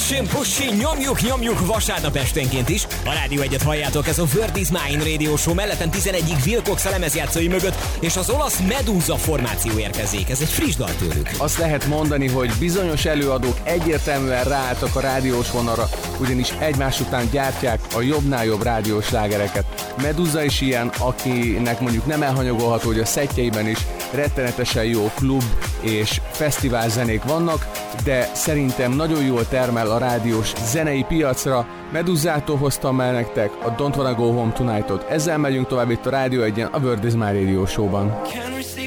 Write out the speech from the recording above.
Pushin, nyomjuk vasárnap esténként is. A Rádió Egyet halljátok, ez a Word is Mine Radio Show, melletten 11-ig Wilcox a lemezjátszói mögött, és az olasz Medusa formáció érkezik. Ez egy friss dal tőlük. Azt lehet mondani, hogy bizonyos előadók egyértelműen ráálltak a rádiós vonalra, ugyanis egymás után gyártják a jobbnál jobb rádiós slágereket. Medusa is ilyen, akinek mondjuk nem elhanyagolható, hogy a szettjeiben is rettenetesen jó klub és fesztivál zenék vannak, de szerintem nagyon jól termel a rádiós zenei piacra. Medusától hoztam el nektek a Don't Wanna Go Home Tonight-ot. Ezzel megyünk tovább itt a Rádió Egyen, a Word is My Radio Show-ban.